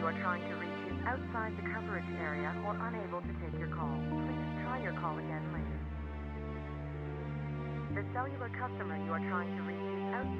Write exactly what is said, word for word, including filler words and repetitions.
are trying to reach is outside the coverage area or unable to take your call. Please try your call again later. The cellular customer you are trying to reach is outside